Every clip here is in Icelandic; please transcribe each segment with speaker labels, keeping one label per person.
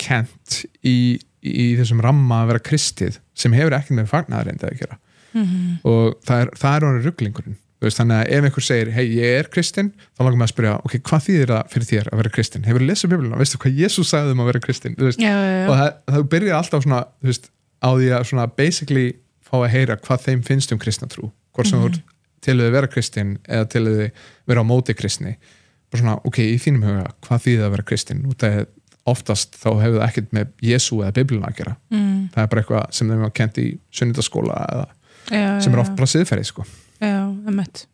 Speaker 1: kent í þessum ramma að vera kristið sem hefur ekki með fagnaðarreyndi að gera og það er orðið ruglingurinn. Þannig að ef einhver segir, hei, ég er kristinn, þá langar maður að spyrja, ok, hvað þýðir það fyrir þér að vera kristinn? Hefurðu lesið Biblíuna? Veistu hvað Jesús sagði að vera kristinn? Og það byrjar alltaf svona, á því að svona basically fá að heyra hvað þeim finnst kristna trú. Hvort sem þú til að vera kristinn eða til að vera á móti kristni. Bara svona, ok, í þínum huga, hvað þýðir að vera kristinn? Út af oftast þá hefur það ekkert með Jesú eða Biblíuna að gera. Það er bara eitthvað sem þeim var kennt í sunnudagsskóla eða sem oft bara siðferði, sko.
Speaker 2: Já, emmett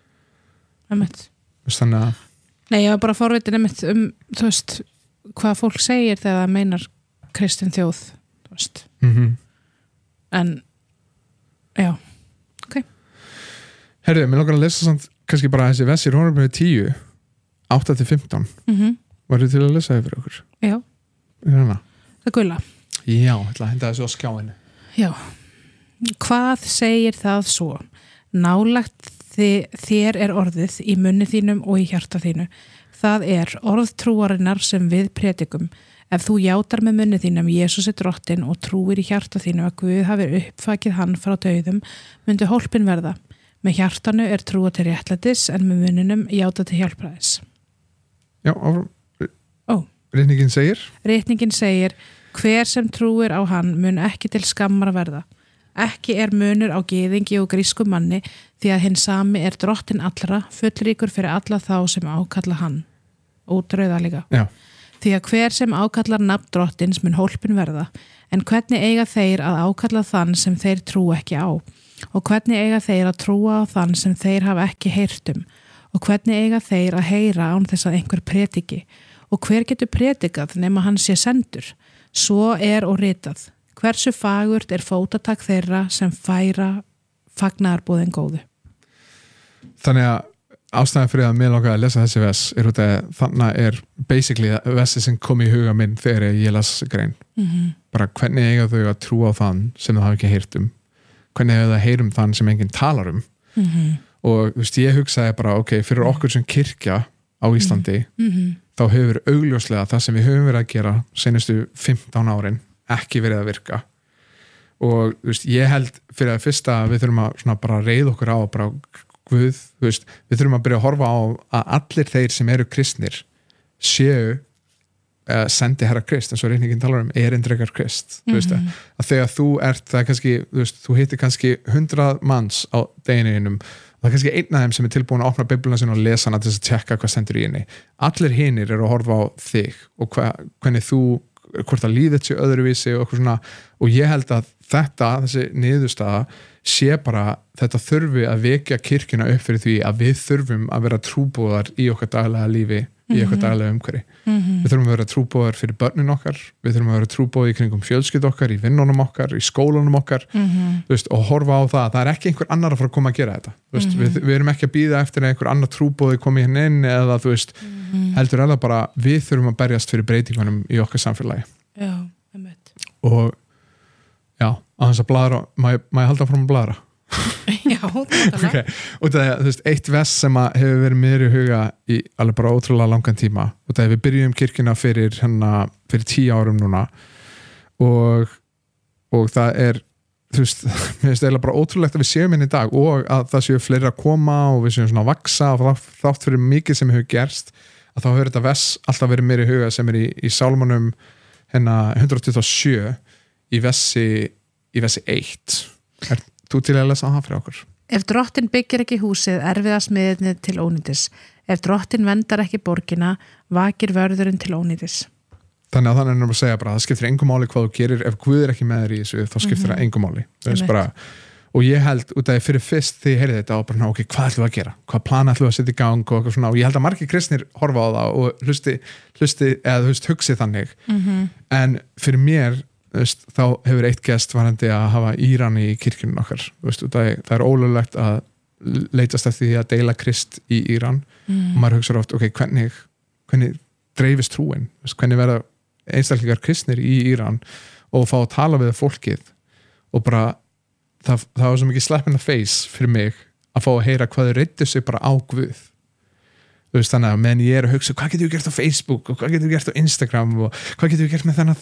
Speaker 1: Þannig að
Speaker 2: Nei, ég var bara forvitin þú veist, hvað fólk segir þegar það meinar kristin þjóð, þú veist en já, ok
Speaker 1: Herðu, mér langar að lesa samt kannski bara þessi vers í Rómarbréfi 10 8-15 Varu til að lesa yfir okkur?
Speaker 2: Já, það gula
Speaker 1: Já, ég ætla að henda þessu á skjáinu
Speaker 2: Já, hvað segir það svo? Nálægt þér er orðið í munni þínum og í hjarta þínu. Það er orð trúarinnar sem við predikum. Ef þú játar með munni þínum Jesús er drottinn og trúir í hjarta þínu að Guð hafi uppvakið hann frá dauðum, myndi hólpin verða. Með hjartanu er trúa til réttlætis en með munninum játa til hjálpræðis.
Speaker 1: Já, ritningin segir?
Speaker 2: Ritningin segir, hver sem trúir á hann mun ekki til skammar að verða. Ekki er munur á gyðingi og grískum manni því að hinn sami er drottinn allra, fullríkur fyrir alla þá sem ákalla hann. Útrauða líka.
Speaker 1: Já.
Speaker 2: Því að hver sem ákallar nafn drottins mun hólpin verða, en hvernig eiga þeir að ákalla þann sem þeir trú ekki á? Og hvernig eiga þeir að trúa á þann sem þeir hafa ekki heyrt Og hvernig eiga þeir að heyra án þess að einhver prediki? Og hver getur predikað nema hann sé sendur? Svo er og ritað. Hversu fagurt er fótatak þeirra sem færa fagnaðarbúðin góðu?
Speaker 1: Þannig að ástæðan fyrir að mér langar að lesa þessi vers er út að þannig er basically versi sem kom í huga minn þegar ég las grein. Bara hvernig eiga þau að trúa á þann sem þau hafa ekki heyrt hvernig eiga þau að heyra þann sem enginn talar og þú veist, ég hugsaði bara, ok, fyrir okkur sem kirkja á Íslandi þá hefur augljóslega það sem við höfum verið að gera seinustu 15 árin ekki verið að virka og þú veist, ég held fyrir að fyrsta við þurfum að svona bara reiða okkur á bara Guð, þú veist, við þurfum að byrja að horfa á að allir þeir sem eru kristnir séu sendi herra Krist, eins og reyningin talar erindrekar Krist, þú veist að þegar þú ert, það er kannski, þú veist, þú hittir kannski 100 manns á degininum það er kannski einn af þeim sem er tilbúin að opna Biblíuna sinna og lesa hana til þess að tjekka hvað stendur í henni allir hinir eru að horfa á þig og hvernig þú hvort að líðið sé öðruvísi og eitthvað svona og ég held að þessi niðurstaða sé bara þetta þurfi að vekja kirkjuna upp fyrir því að við þurfum að vera trúboðar í okkar daglega lífi í okkar daglega umhverfi. Við þurfum að vera trúboðar fyrir börnin okkar, við þurfum að vera trúboðar í kringum fjölskyldu okkar, í vinnunum okkar, í skólanum okkar veist, og horfa á það er ekki einhver annar að fara að koma að gera þetta veist, við erum ekki að bíða eftir að einhver annar trúboði komi hérna inn eða þú veist heldur er það bara, við þurfum að berjast fyrir breytingunum í okkar samfélagi og já, á þess að bladra má ég halda fram að bladra?
Speaker 2: Já,
Speaker 1: okay. Og það er, þú veist, eitt vers sem hefur verið mér í huga í alveg bara ótrúlega langan tíma og það er við byrjum kirkjuna fyrir 10 árum núna og það er þú veist, mér finnst eiginlega bara ótrúlegt að við séum inn í dag og að það séu fleiri að koma og við séum svona að vaksa og þátt fyrir mikið sem hefur gerst að þá hefur þetta vers alltaf verið mér í huga sem er í Sálmunum 127 í versi 1 Er þú til að lesa það fyrir okkur?
Speaker 2: Ef drottinn byggir ekki húsið erfiða smiðirnir til ónýtis. Ef drottinn verndar ekki borgina vakir vörðurinn til ónýtis.
Speaker 1: Þannig að að segja bara það skiptir engu máli hvað þú gerir ef Guð er ekki með þér í þessu þá skiptir það engu máli. Bara, og ég held út af fyrir fyrst þegar ég heyrði þetta og bara ok, hvað ætlum við að gera? Hvað plana ætlum við að setja í gang og eitthvað svona og ég held að margir kristnir horfa á það og hlusti eða hugsi þannig en fyrir mér þá hefur eitt gest varandi að hafa Íran í kirkjunum okkar það er ólöglegt að leitast eftir því að deila krist í Íran og maður hugsa oft, ok, hvernig dreifist trúin, hvernig verða einstaklingar kristnir í Íran og fá að tala við fólkið og bara það var svo mikið slap in the face fyrir mig að fá að heyra hvað þau reiddu sig bara á Guð þannig að meðan ég er að hugsa hvað getur við gert á Facebook og hvað getur við gert á Instagram og hvað getur við gert með þennan